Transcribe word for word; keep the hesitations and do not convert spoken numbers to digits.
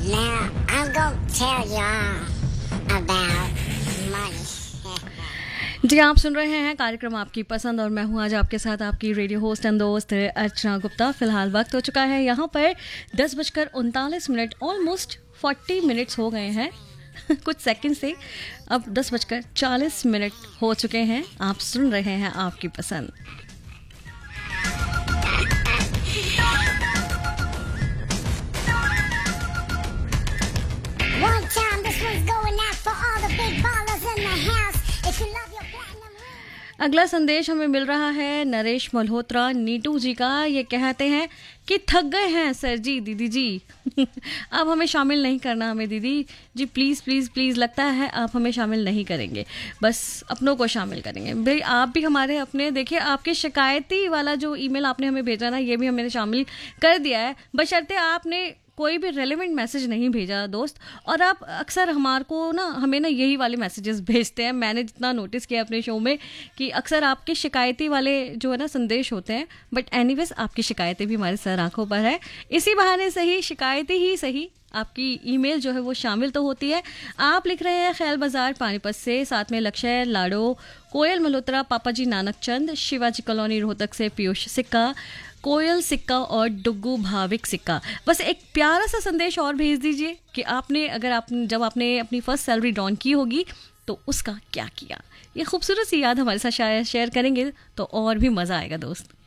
Now, I'm gonna tell y'all about money. जी, आप सुन रहे हैं कार्यक्रम आपकी पसंद और मैं हूं आज आपके साथ आपकी रेडियो होस्ट एंड दोस्त अर्चना गुप्ता। फिलहाल वक्त हो चुका है यहाँ पर दस बजकर उनतालीस मिनट, ऑलमोस्ट फोर्टी मिनट्स हो गए हैं कुछ सेकंड से। अब दस बजकर चालीस मिनट हो चुके हैं। आप सुन रहे हैं आपकी पसंद। One time, this one's going out for all the big ballers in the house. If you love your platinum ring. अगला संदेश हमें मिल रहा है नरेश मल्होत्रा नीटू जी का। ये कहते हैं कि थक गए हैं सर जी, दीदी जी अब हमें शामिल नहीं करना हमें दीदी जी, प्लीज़ प्लीज़ प्लीज़। लगता है आप हमें शामिल नहीं करेंगे, बस अपनों को शामिल करेंगे। भाई आप भी हमारे अपने, देखिए आपके शिकायती वाला जो ईमेल आपने हमें भेजा ना, ये भी हमने शामिल कर दिया है, बशर्ते आपने कोई भी रेलेवेंट मैसेज नहीं भेजा दोस्त। और आप अक्सर हमारे को ना हमें ना यही वाले मैसेजेस भेजते हैं। मैंने जितना नोटिस किया अपने शो में कि अक्सर आपके शिकायती वाले जो है ना संदेश होते हैं, बट एनीवेज आपकी शिकायतें भी हमारे सर आंखों पर है। इसी बहाने सही, शिकायतें ही सही, आपकी ईमेल जो है वो शामिल तो होती है। आप लिख रहे हैं खैल बाजार पानीपत से, साथ में लक्ष्य लाडो, कोयल मल्होत्रा, पापा जी नानक चंद, शिवाजी कॉलोनी रोहतक से पीयूष सिक्का, कोयल सिक्का और डुग्गू भाविक सिक्का। बस एक प्यारा सा संदेश और भेज दीजिए कि आपने अगर आप जब आपने अपनी फर्स्ट सैलरी ड्रॉन की होगी तो उसका क्या किया। ये खूबसूरत सी याद हमारे साथ शेयर करेंगे तो और भी मज़ा आएगा दोस्त।